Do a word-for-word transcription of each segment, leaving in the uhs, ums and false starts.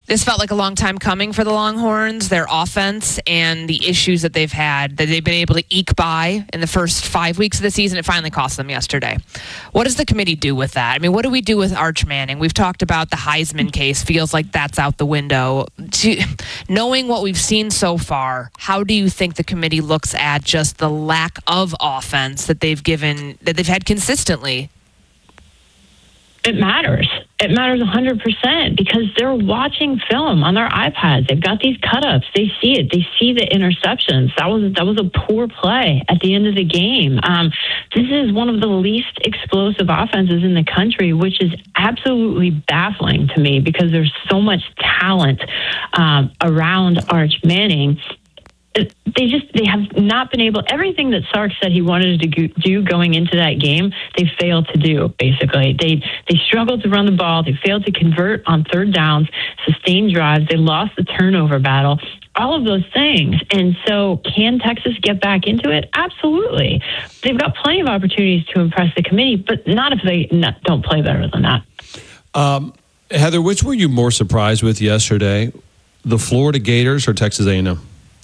This felt like a long time coming for the Longhorns, their offense and the issues that they've had, that they've been able to eke by in the first five weeks of the season. It finally cost them yesterday. What does the committee do with that? I mean, what do we do with Arch Manning? We've talked about the Heisman case. Feels like that's out the window. To, knowing what we've seen so far, how do you think the committee looks at just the lack of offense that they've given, that they've had consistently? It matters. It matters one hundred percent because they're watching film on their iPads. They've got these cut-ups. They see it. They see the interceptions. That was that was a poor play at the end of the game. Um, this is one of the least explosive offenses in the country, which is absolutely baffling to me because there's so much talent um, around Arch Manning. They just they have not been able. Everything that Sark said he wanted to do going into that game, they failed to do. Basically, they they struggled to run the ball. They failed to convert on third downs, sustain drives. They lost the turnover battle. All of those things. And so, can Texas get back into it? Absolutely. They've got plenty of opportunities to impress the committee, but not if they not, don't play better than that. Um, Heather, which were you more surprised with yesterday, the Florida Gators or Texas A and M?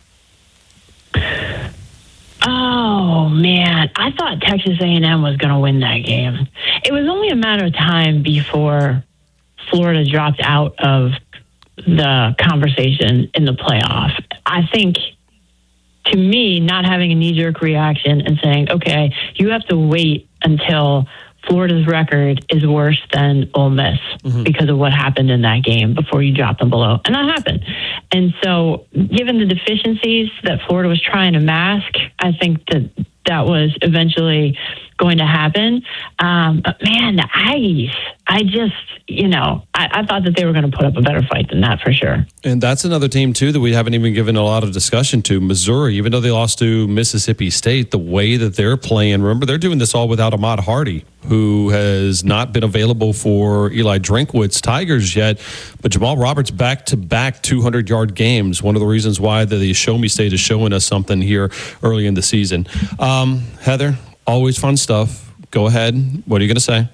Oh, man. I thought Texas A and M was going to win that game. It was only a matter of time before Florida dropped out of the conversation in the playoff. I think, to me, not having a knee-jerk reaction and saying, okay, you have to wait until Florida's record is worse than Ole Miss mm-hmm. because of what happened in that game before you drop them below. And that happened. And so given the deficiencies that Florida was trying to mask, I think that that was eventually going to happen. Um, but, man, the Aggies, I just, you know, I, I thought that they were going to put up a better fight than that for sure. And that's another team, too, that we haven't even given a lot of discussion to. Missouri, even though they lost to Mississippi State, the way that they're playing, remember, they're doing this all without Ahmad Hardy, who has not been available for Eli Drinkwitz's Tigers yet. But Jamal Roberts back-to-back two hundred-yard games, one of the reasons why the Show Me State is showing us something here early in the season. Um, Heather, always fun stuff. Go ahead. What are you going to say?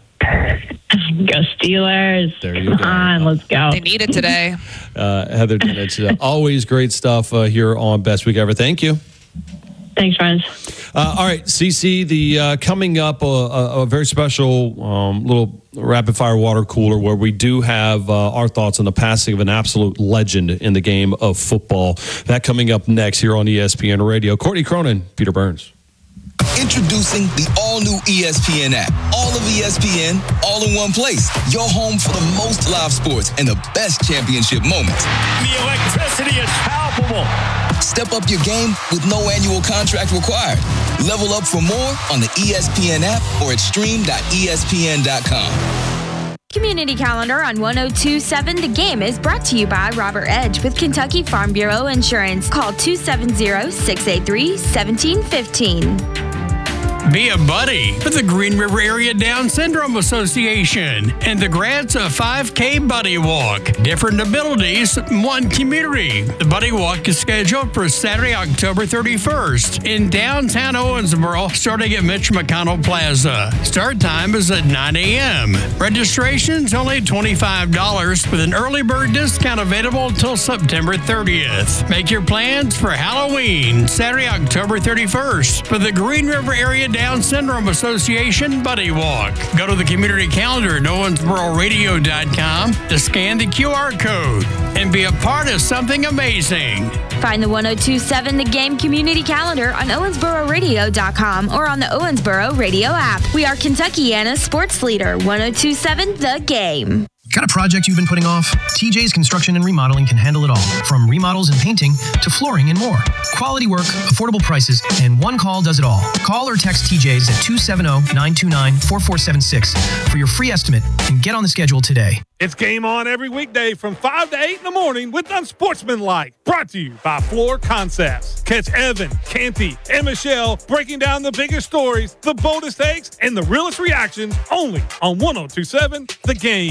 Go Steelers. There you Come go. on, let's go. They need it today. Uh, Heather Dinich, uh, always great stuff uh, here on Best Week Ever. Thank you. Thanks, friends. Uh, all right, C C, the uh, coming up uh, a, a very special um, little rapid fire water cooler where we do have uh, our thoughts on the passing of an absolute legend in the game of football. That coming up next here on E S P N Radio. Courtney Cronin, Peter Burns. Introducing the all-new E S P N app. All of E S P N, all in one place. Your home for the most live sports and the best championship moments. The electricity is palpable. Step up your game with no annual contract required. Level up for more on the E S P N app or at stream dot E S P N dot com. Community Calendar on one oh two point seven The Game is brought to you by Robert Edge with Kentucky Farm Bureau Insurance. Call two seven zero, six eight three, one seven one five. Be a buddy with the Green River Area Down Syndrome Association and the grants a five K Buddy Walk. Different abilities, one community. The Buddy Walk is scheduled for Saturday, October thirty-first in downtown Owensboro, starting at Mitch McConnell Plaza. Start time is at nine a.m. Registration's only twenty-five dollars with an early bird discount available until September thirtieth. Make your plans for Halloween, Saturday, October thirty-first for the Green River Area Down Syndrome Association Buddy Walk. Go to the community calendar at owensboro radio dot com to scan the Q R code and be a part of something amazing. Find the one oh two point seven The Game community calendar on owensboro radio dot com or on the Owensboro Radio app. We are Kentuckiana's sports leader, one oh two point seven The Game. Got a project you've been putting off? T J's Construction and Remodeling can handle it all, from remodels and painting to flooring and more. Quality work, affordable prices, and one call does it all. Call or text T J's at two seven zero, nine two nine, four four seven six for your free estimate and get on the schedule today. It's Game On every weekday from five to eight in the morning with Unsportsmanlike. Brought to you by Floor Concepts. Catch Evan, Canty, and Michelle breaking down the biggest stories, the boldest takes, and the realest reactions only on one oh two point seven The Game. Your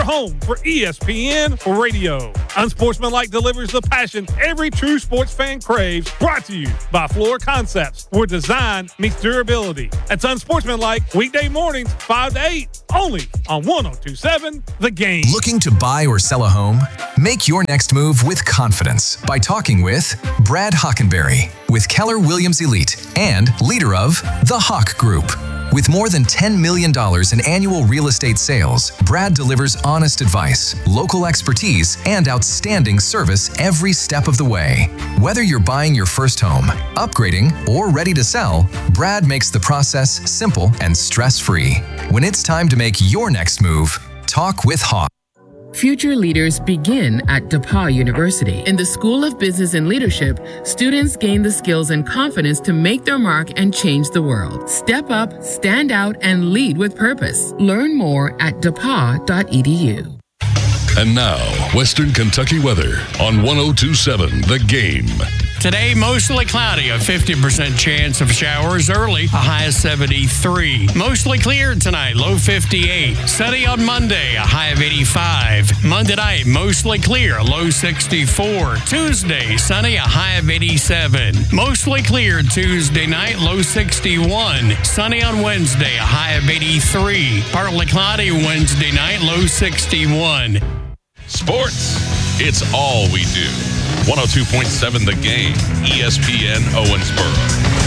home for E S P N Radio. Unsportsmanlike delivers the passion every true sports fan craves. Brought to you by Floor Concepts, where design meets durability. That's Unsportsmanlike, weekday mornings, five to eight, only on one oh two point seven The Game. Looking to buy or sell a home? Make your next move with confidence by talking with Brad Hockenberry with Keller Williams Elite and leader of the Hawk Group. With more than ten million dollars in annual real estate sales, Brad delivers honest advice, local expertise, and outstanding service every step of the way. Whether you're buying your first home, upgrading, or ready to sell, Brad makes the process simple and stress-free. When it's time to make your next move, talk with Hawk. Future leaders begin at DePauw University. In the School of Business and Leadership, students gain the skills and confidence to make their mark and change the world. Step up, stand out, and lead with purpose. Learn more at d e p a w dot e d u. And now, Western Kentucky weather on one oh two point seven The Game. Today, mostly cloudy, a fifty percent chance of showers early, a high of seventy-three. Mostly clear tonight, low fifty-eight. Sunny on Monday, a high of eighty-five. Monday night, mostly clear, low sixty-four. Tuesday, sunny, a high of eighty-seven. Mostly clear Tuesday night, low sixty-one. Sunny on Wednesday, a high of eighty-three. Partly cloudy Wednesday night, low sixty-one. Sports, it's all we do. one oh two point seven The Game, E S P N Owensboro.